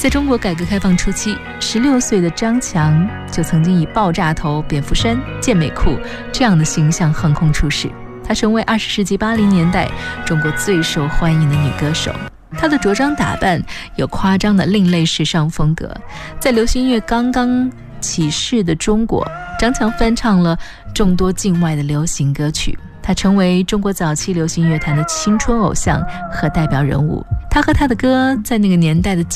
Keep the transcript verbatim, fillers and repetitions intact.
在中国改革开放初期，十六岁的张强就曾经以爆炸头、蝙蝠衫、健美裤这样的形象横空出世。她成为二十世纪八零年代中国最受欢迎的女歌手。她的着装打扮有夸张的另类时尚风格，在流行音乐刚刚起势的中国，张强翻唱了众多境外的流行歌曲。他成为中国早期流行乐坛的青春偶像和代表人物。他和他的歌在那个年代的